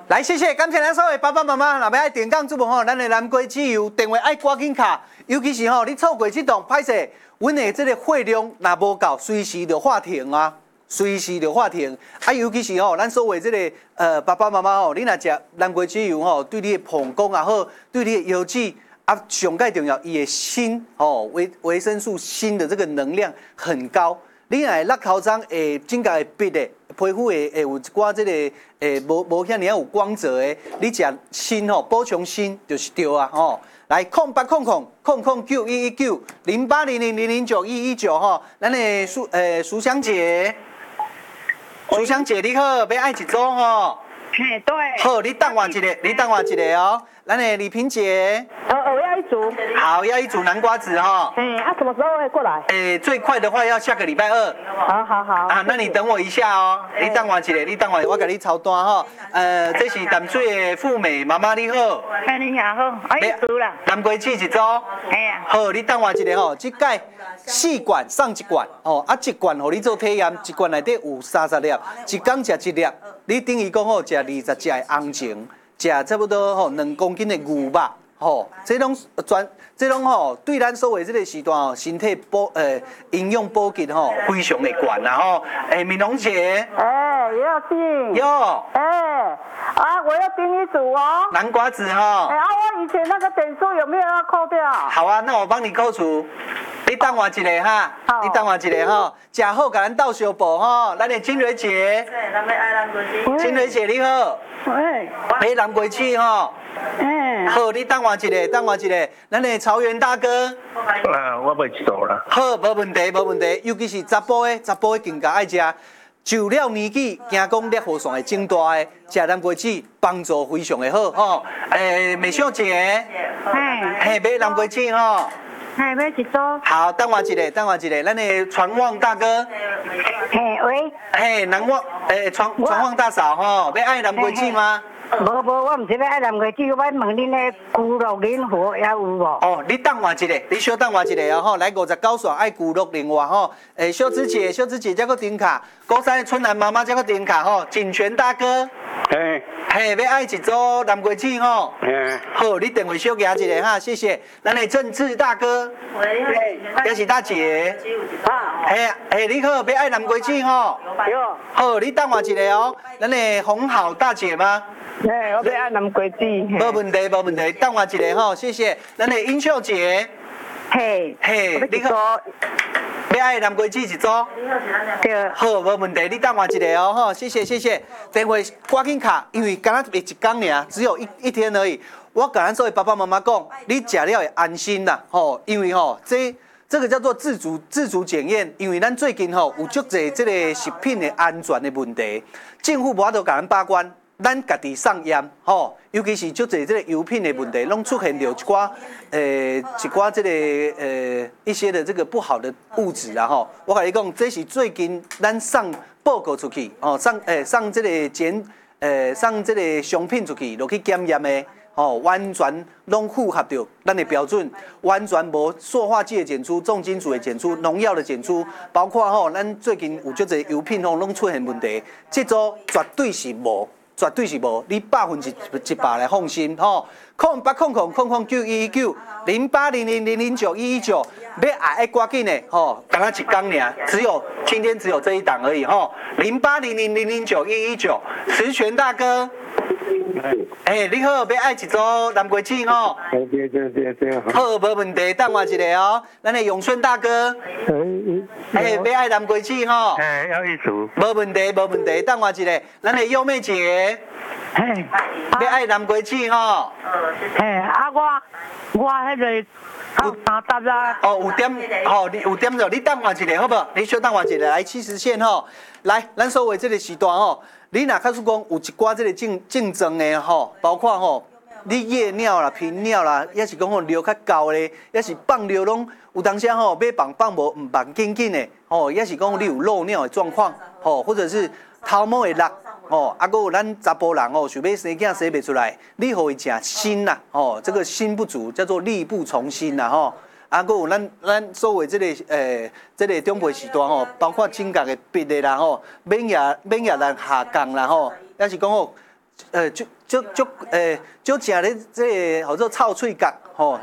来，谢谢，感谢咱所有爸爸妈妈，若要爱电讲节目吼，咱的南瓜籽油电话爱赶紧卡，尤其是吼，你错过这档歹势，阮的这个货量若无够，随时就发停啊，随时就发停。啊，尤其是吼，咱所谓这个爸爸妈妈吼，你若食南瓜籽油吼，对你的膀胱也好，对你的腰子啊，上介重要，伊的锌哦，维生素锌的这个能量很高。你若落头章会整个会闭的，皮肤会有一寡这个无遐尔有光泽的，你食锌吼，补充锌就是对啊吼。来0800-9119080000911吼，咱的苏香姐，苏香姐你好，要爱一组吼。 嘿，对。 好，你等我一下，哦。咱的李萍姐， 我要一组。 好，要一组南瓜子哈。 什么时候会过来？ 最快的话要下个礼拜2。 好。 啊，那你等我一下哦。你等我一下，我给你抄单哈。这是淡水的富美妈妈你好。 你好，我一组啦。 南瓜子一组。好，你等我一下吼，这届4罐送1罐哦，啊1罐互你做体验，1罐内底有30粒，一天食1粒，你等于讲吼食20只的红情。食差不多吼2公斤的牛肉，吼，这种吼对咱所谓这个时段吼，身体营养补给吼非常的悬啦吼。敏龙姐， 也要订。 有。 我要订一组哦。 南瓜子哈。 我以前那个点数有没有要扣掉？ 好啊，那我帮你扣除。你等我一下哈，你等我一下哈，食好甲咱斗相报哈，咱的金蕊姐。 对，咱要爱南瓜子。 金蕊姐你好。买南瓜子吼。好，你等我一下，咱的曹元大哥。 我买一组啦。 好，无问题，尤其是查甫的更加爱食。就了年纪，惊讲裂喉腺会增大的，食南瓜子帮助非常的好吼。美秀姐，买南瓜子吼。 买一组。 好，等我一下，咱的传旺大哥。 喂。 南旺，传旺大嫂吼，要爱南瓜子吗？ 无，我唔是要爱南瓜子，我问恁的咕噜莲花也有无？ 哦，你等我一下，你小等我一下哦吼，来59线爱咕噜莲花吼，秀芝姐这个点卡，高山的春兰妈妈这个点卡吼，锦泉大哥，要爱一组南瓜子吼，好，你电话小加一下哈，谢谢，咱的政治大哥，也是大姐，你好，要爱南瓜子吼，好，你等我一下哦，咱的洪好大姐吗？ 我要爱南瓜子。 没问题，等我一下吼，谢谢。咱的英秀姐，你好，要爱南瓜子一组？ 对。 好，没问题，你等我一下哦吼，谢谢。电话赶紧卡，因为刚刚一天尔，只有一天而已。我跟咱所有爸爸妈妈讲，你食了会安心啦，吼，因为吼这个叫做自主检验，因为咱最近吼有足侪这个食品的安全的问题，政府无法度甲咱把关。咱家己上验吼，尤其是足侪这个油品的问题，拢出现了一寡这个一些的这个不好的物质啦吼。我跟你讲，这是最近咱送报告出去哦，送这个送这个商品出去，落去检验的哦，完全拢符合着咱的标准，完全无塑化剂的检出、重金属的检出、农药的检出，包括吼咱最近有足侪油品吼拢出现问题，这组绝对是无。你100%来放心吼。0800-9119080000911要爱赶紧的吼，刚刚1天尔，今天只有这一档而已吼。080000091190，石泉大哥。你好，要爱一组南瓜子吼。 对。 好，无问题，等我一下哦。咱的永顺大哥。要爱南瓜子吼。 要一组。 无问题，等我一下。咱的优妹姐。要爱南瓜子吼。 我迄个答啦。 有点就你等我一下好不好？你小等我一下，来70线吼。来，咱所谓这个时段吼，你若假使讲有一寡这个竞争的吼，包括吼你夜鸟啦、频鸟啦，也是讲吼尿较高咧，也是放尿拢有当时吼要放无唔放紧的吼，也是讲你有漏尿的状况吼，或者是头毛会落。哦，还有咱查甫人哦，想要生囝生不出来，你互伊食锌啦，哦，这个锌不足叫做力不从心啦，吼。还有咱所谓这个中辈时段吼，包括颈角的鼻的啦吼，免疫力下降啦吼，也是讲吼就食咧，这个叫做臭喙角吼。